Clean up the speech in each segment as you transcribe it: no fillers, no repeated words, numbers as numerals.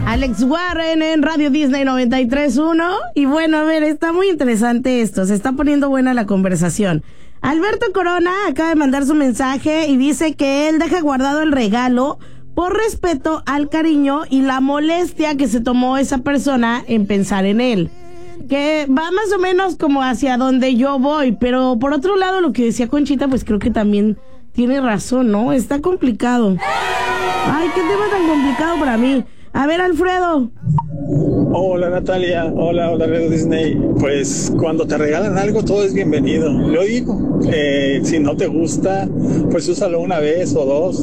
Alex Warren en Radio Disney 93.1. Y bueno, a ver, está muy interesante esto. Se está poniendo buena la conversación. Alberto Corona acaba de mandar su mensaje y dice que él deja guardado el regalo por respeto al cariño y la molestia que se tomó esa persona en pensar en él. Que va más o menos como hacia donde yo voy, pero por otro lado lo que decía Conchita, pues creo que también tiene razón, ¿no? Está complicado. Ay, qué tema tan complicado para mí. A ver, Alfredo. Hola, Natalia. Hola, Radio Disney. Pues cuando te regalan algo, todo es bienvenido. Lo digo. Si no te gusta, pues úsalo una vez o dos.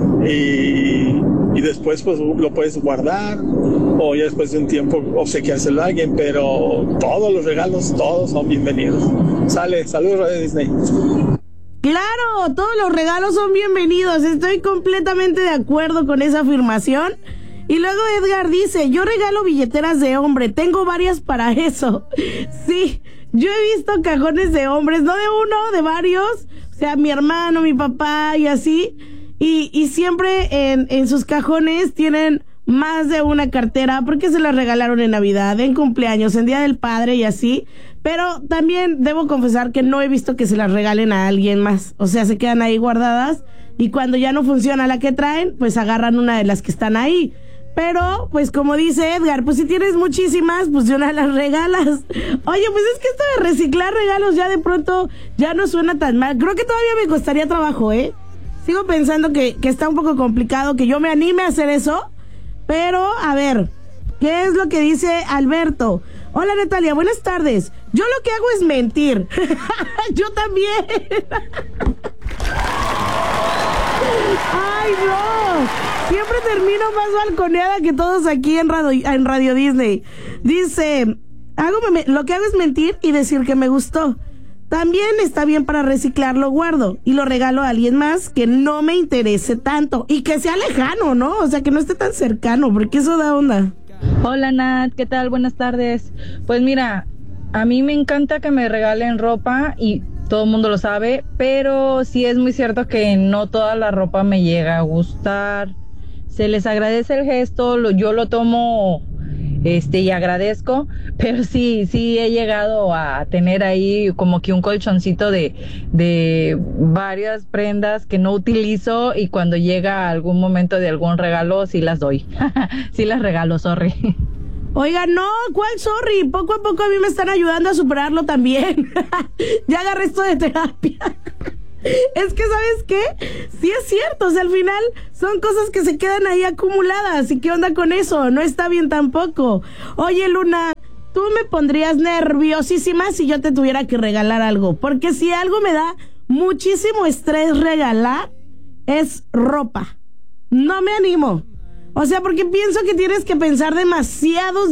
Y después pues lo puedes guardar o ya después de un tiempo obsequiárselo a alguien, pero todos los regalos, todos son bienvenidos. Saludos, Radio Disney. Claro, todos los regalos son bienvenidos. Estoy completamente de acuerdo con esa afirmación. Y luego Edgar dice, yo regalo billeteras de hombre, tengo varias para eso. Sí, yo he visto cajones de hombres, no de uno, de varios. O sea, mi hermano, mi papá y así. Y siempre en sus cajones tienen más de una cartera porque se las regalaron en Navidad, en cumpleaños, en Día del Padre y así. Pero también debo confesar que no he visto que se las regalen a alguien más. O sea, se quedan ahí guardadas y cuando ya no funciona la que traen, pues agarran una de las que están ahí. Pero, pues como dice Edgar, pues si tienes muchísimas, pues de una las regalas. Oye, pues es que esto de reciclar regalos ya de pronto ya no suena tan mal. Creo que todavía me costaría trabajo, ¿eh? Sigo pensando que está un poco complicado que yo me anime a hacer eso. Pero, a ver, ¿qué es lo que dice Alberto? Hola, Natalia, buenas tardes. Yo lo que hago es mentir. Yo también. ¡Ay, no! Siempre termino más balconeada que todos aquí en Radio Disney. Dice, lo que hago es mentir y decir que me gustó. También está bien para reciclar, lo guardo y lo regalo a alguien más que no me interese tanto y que sea lejano, ¿no? O sea, que no esté tan cercano, porque eso da onda. Hola, Nat, ¿qué tal? Buenas tardes. Pues mira, a mí me encanta que me regalen ropa y todo el mundo lo sabe, pero sí es muy cierto que no toda la ropa me llega a gustar. Se les agradece el gesto, yo lo tomo y agradezco, pero sí he llegado a tener ahí como que un colchoncito de varias prendas que no utilizo y cuando llega algún momento de algún regalo sí las doy. Sí las regalo, sorry. Oiga, no, ¿cuál sorry? Poco a poco a mí me están ayudando a superarlo también. Ya agarré esto de terapia. Es que, ¿sabes qué? Sí es cierto, o sea, al final son cosas que se quedan ahí acumuladas. ¿Y qué onda con eso? No está bien tampoco. Oye, Luna, tú me pondrías nerviosísima si yo te tuviera que regalar algo. Porque si algo me da muchísimo estrés regalar, es ropa. No me animo. O sea, porque pienso que tienes que pensar demasiados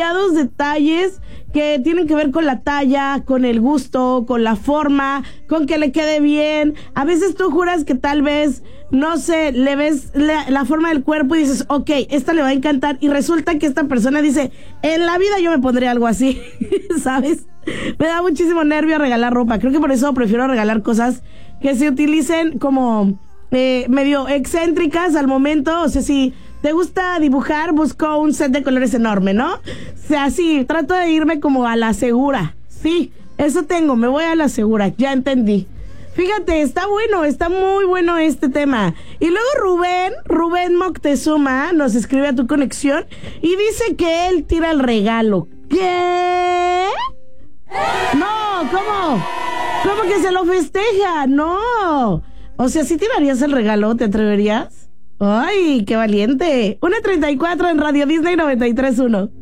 detalles que tienen que ver con la talla, con el gusto, con la forma, con que le quede bien. A veces tú juras que tal vez, no sé, le ves la forma del cuerpo y dices, ok, esta le va a encantar. Y resulta que esta persona dice, en la vida yo me pondría algo así, ¿sabes? Me da muchísimo nervio regalar ropa. Creo que por eso prefiero regalar cosas que se utilicen como medio excéntricas al momento. O sea, si te gusta dibujar, busco un set de colores enorme, ¿no? O sea, sí, trato de irme como a la segura. Sí, eso tengo, me voy a la segura, ya entendí. Fíjate, está bueno, está muy bueno este tema. Y luego Rubén Moctezuma nos escribe a tu conexión y dice que él tira el regalo. ¿Qué? No, ¿cómo? ¿Cómo que se lo festeja? No. O sea, ¿sí tirarías el regalo? ¿Te atreverías? ¡Ay, qué valiente! 1:34 en Radio Disney 93.1.